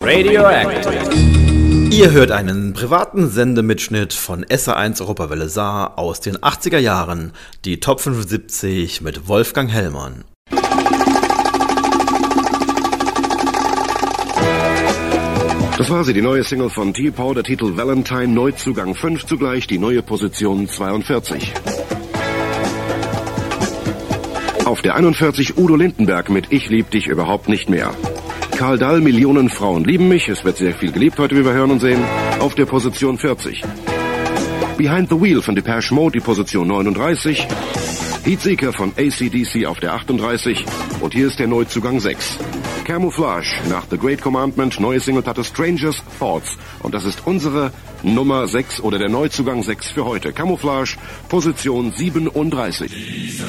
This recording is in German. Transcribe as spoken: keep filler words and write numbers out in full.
Radioactive. Ihr hört einen privaten Sendemitschnitt von S R eins Europawelle Saar aus den achtziger Jahren, die Top fünfundsiebzig mit Wolfgang Hellmann. Das war sie, die neue Single von T-Pow, der Titel Valentine, Neuzugang fünf, zugleich die neue Position zweiundvierzig. Auf der einundvierzig Udo Lindenberg mit Ich lieb dich überhaupt nicht mehr. Karl Dall, Millionen Frauen lieben mich, es wird sehr viel geliebt heute, wie wir hören und sehen, auf der Position vierzig. Behind the Wheel von Depeche Mode, die Position neununddreißig. Heatseeker von A C D C auf der achtunddreißig. Und hier ist der Neuzugang sechs. Camouflage nach The Great Commandment, neue Singleplatte Strangers Thoughts. Und das ist unsere Nummer sechs oder der Neuzugang sechs für heute. Camouflage, Position siebenunddreißig.